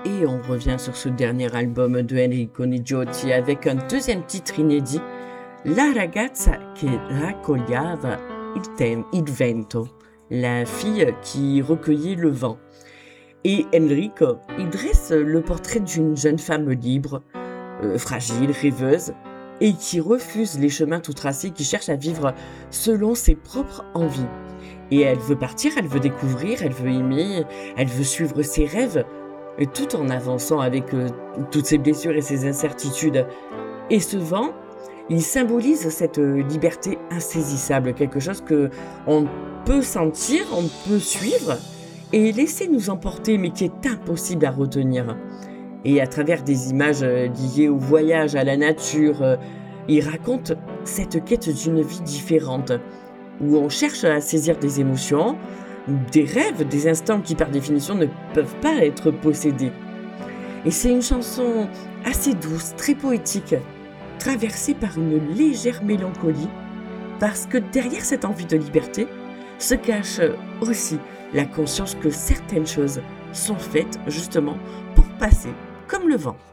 Et on revient sur ce dernier album de Enrico Nigiotti avec un deuxième titre inédit, La ragazza che raccoglieva il vento, la fille qui recueillait le vent. Et Enrico, il dresse le portrait d'une jeune femme libre, fragile, rêveuse, et qui refuse les chemins tout tracés, qui cherche à vivre selon ses propres envies. Et elle veut partir, elle veut découvrir, elle veut aimer, elle veut suivre ses rêves, et tout en avançant avec toutes ses blessures et ses incertitudes. Et ce vent, il symbolise cette liberté insaisissable, quelque chose que on peut sentir, on peut suivre et laisser nous emporter, mais qui est impossible à retenir. Et à travers des images liées au voyage, à la nature, il raconte cette quête d'une vie différente, où on cherche à saisir des émotions, des rêves, des instants qui par définition ne peuvent pas être possédés. Et c'est une chanson assez douce, très poétique, traversée par une légère mélancolie, parce que derrière cette envie de liberté se cache aussi la conscience que certaines choses sont faites justement pour passer comme le vent.